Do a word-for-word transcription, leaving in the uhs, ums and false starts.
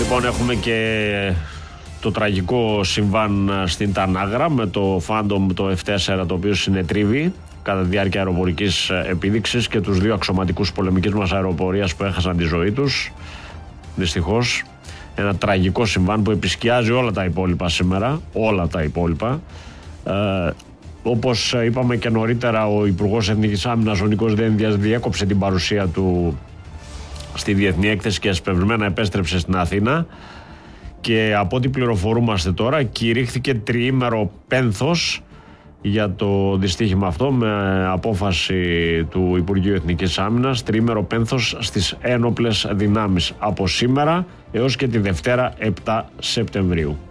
Λοιπόν, έχουμε και το τραγικό συμβάν στην Τανάγρα με το Phantom το εφ τέσσερα, το οποίο συνετρίβει κατά τη διάρκεια αεροπορικής επίδειξης, και τους δύο αξιωματικούς πολεμικής μας αεροπορίας που έχασαν τη ζωή τους. Δυστυχώς, ένα τραγικό συμβάν που επισκιάζει όλα τα υπόλοιπα σήμερα, όλα τα υπόλοιπα. Ε, όπως είπαμε και νωρίτερα, ο Υπουργός Εθνικής Άμυνας, ο Νίκος Δένδιας, διέκοψε την παρουσία του στη Διεθνή Έκθεση και εσπευσμένα επέστρεψε στην Αθήνα, και από ό,τι πληροφορούμαστε τώρα κηρύχθηκε τριήμερο πένθος για το δυστύχημα αυτό, με απόφαση του Υπουργείου Εθνικής Άμυνας, τριήμερο πένθος στις ένοπλες δυνάμεις από σήμερα έως και τη Δευτέρα επτά Σεπτεμβρίου.